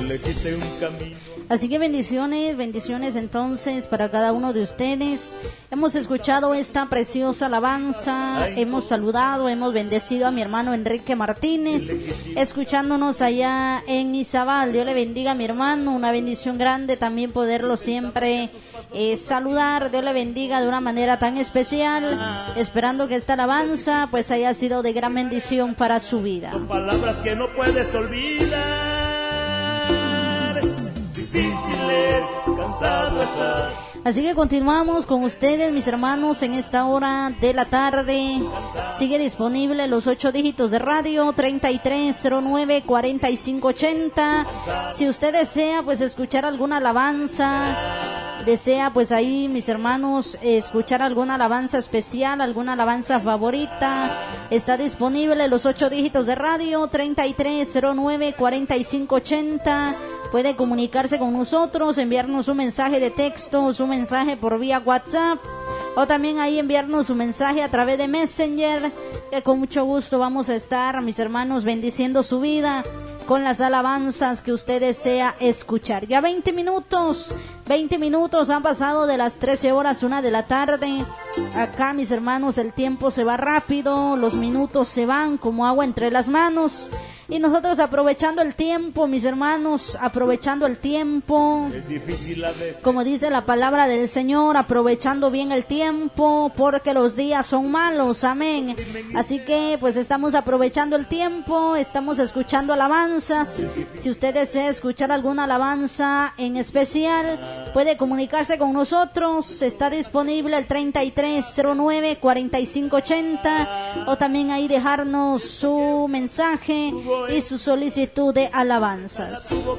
elegiste un camino. Así que bendiciones entonces para cada uno de ustedes. Hemos escuchado esta preciosa alabanza, hemos saludado, hemos bendecido a mi hermano Enrique Martínez, escuchándonos allá en Izabal. Dios le bendiga a mi hermano, una bendición grande también poderlo siempre saludar. Dios le bendiga de una manera tan especial, esperando que esta alabanza pues haya sido de gran bendición para su vida. Son palabras que no puedes olvidar, difíciles, cansado estás. Así que continuamos con ustedes, mis hermanos, en esta hora de la tarde. Sigue disponible los 8 dígitos de radio, 3309-4580. Si usted desea, pues, escuchar alguna alabanza, desea, pues, ahí, mis hermanos, escuchar alguna alabanza especial, alguna alabanza favorita, está disponible los 8 dígitos de radio, 3309-4580. Puede comunicarse con nosotros, enviarnos un mensaje de texto, su mensaje por vía WhatsApp, o también ahí enviarnos un mensaje a través de Messenger, que con mucho gusto vamos a estar, mis hermanos, bendiciendo su vida con las alabanzas que usted desea escuchar. Ya 20 minutos han pasado de las 13 horas, 1 de la tarde. Acá, mis hermanos, el tiempo se va rápido, los minutos se van como agua entre las manos. Y nosotros aprovechando el tiempo, mis hermanos, aprovechando el tiempo, como dice la palabra del Señor, aprovechando bien el tiempo, porque los días son malos, amén. Así que pues estamos aprovechando el tiempo, estamos escuchando alabanzas. Si usted desea escuchar alguna alabanza en especial, puede comunicarse con nosotros, está disponible el 3309-4580, o también ahí dejarnos su mensaje y su solicitud de alabanzas.